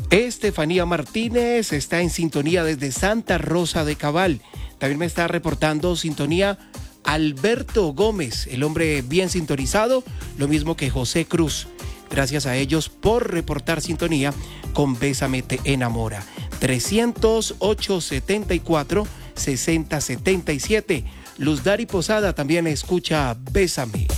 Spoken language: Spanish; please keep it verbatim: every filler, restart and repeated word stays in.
Estefanía Martínez está en sintonía desde Santa Rosa de Cabal. También me está reportando sintonía Alberto Gómez, el hombre bien sintonizado, lo mismo que José Cruz. Gracias a ellos por reportar sintonía con Bésame te enamora. trescientos ocho setenta y cuatro sesenta setenta y siete. Luz Dari Posada también escucha Bésame.